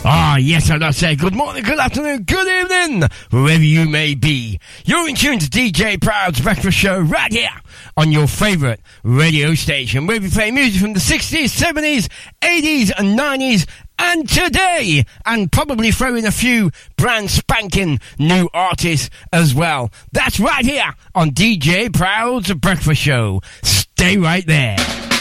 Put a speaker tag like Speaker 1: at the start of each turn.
Speaker 1: Yes, I'd say good morning, good afternoon, good evening, wherever you may be. You're in tune to DJ Proud's Breakfast Show right here on your favourite radio station, where we play music from the 60s, 70s, 80s and 90s, and today, and probably throw in a few brand spanking new artists as well. That's right here on DJ Proud's Breakfast Show. Stay right there.